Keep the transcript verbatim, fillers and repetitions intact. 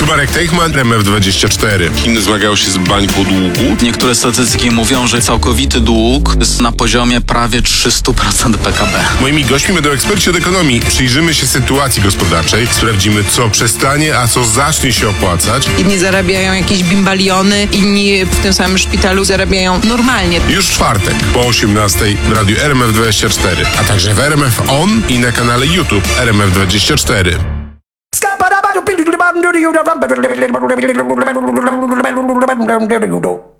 Tu Marek Teichman, R M F dwadzieścia cztery. Chiny zmagają się z bańką długu. Niektóre statystyki mówią, że całkowity dług jest na poziomie prawie trzysta procent P K B. Moimi gośćmi będą eksperci od ekonomii. Przyjrzymy się sytuacji gospodarczej, sprawdzimy, co przestanie, a co zacznie się opłacać. Jedni zarabiają jakieś bimbaliony, inni w tym samym szpitalu zarabiają normalnie. Już w czwartek po osiemnastej w radiu R M F dwadzieścia cztery, a także w R M F On i na kanale YouTube R M F dwadzieścia cztery. Scapa